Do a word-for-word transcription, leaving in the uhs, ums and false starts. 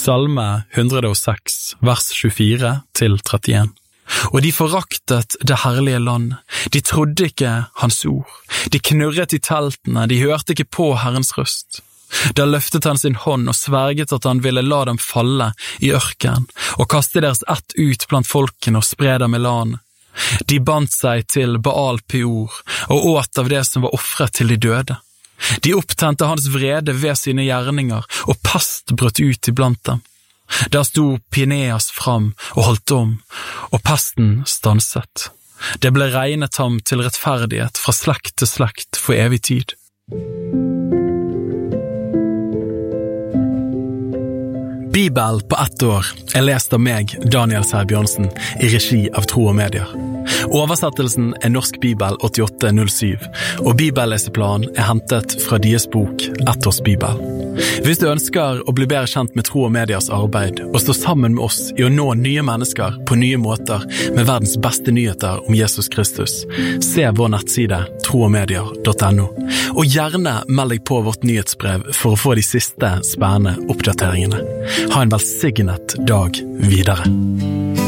Salme hundre og seks, vers tjuefire til trettien. Og de foraktet det herlige land. De trodde ikke hans ord. De knurret i teltene, de hørte ikke på Herrens røst. Da løftet han sin hånd og sverget at han ville la dem falle i ørken, og kaste deres ett ut blant folkene og spre dem i land. De bandt seg til Baal Peor, og åt av det som var offret til de døde. De opptente hans vrede ved sine gjerninger, og pest brøt ut iblant dem. Der sto Pineas fram og holdt om, og pesten stanset. Det ble regnet ham til rettferdighet fra slekt til slekt for evig tid. Bibel på ett år er lest av meg, Daniel Sæbjørnsen, i regi av Tro og Medier. Oversettelsen er Norsk Bibel åttiåtte null syv, og bibelleseplan er hentet fra deres bok Ett års Bibel. Hvis du ønsker å bli bedre kjent med Tro og Medias arbeid, og stå sammen med oss i å nå nye mennesker på nye måter med verdens beste nyheter om Jesus Kristus, se vår nettside tro og medier punktum no, og gjerne meld deg på vårt nyhetsbrev for å få de siste spennende oppdateringene. Ha en velsignet dag videre.